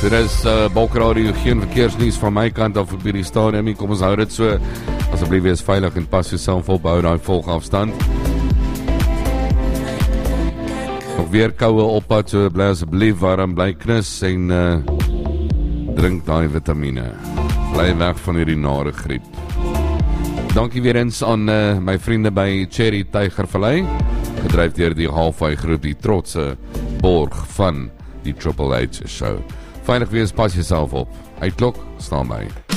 Dit is Bokradio, geen verkeersnuus van my kant af op hierdie stadium. Kom ons hou dit so. Asseblief wees veilig en pas jouself op, hou daai volgafstand. Nog weer koue oppad, so bly asseblief warm, bly knus en drink daai vitamine. Bly weg van hierdie nare griep. Dankie weer eens aan my vriende by Cherry Tygervallei, gedryf deur die Halfway groep, die trotse borg van die Triple H show. Veilig wees, pas jouself op. Uitklok, staan by.